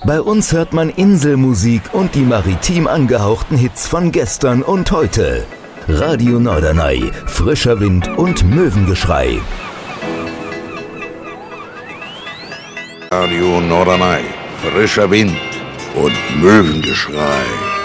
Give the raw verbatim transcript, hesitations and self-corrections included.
Bei uns hört man Inselmusik und die maritim angehauchten Hits von gestern und heute. Radio Norderney, frischer Wind und Möwengeschrei. Radio Norderney, frischer Wind und Möwengeschrei.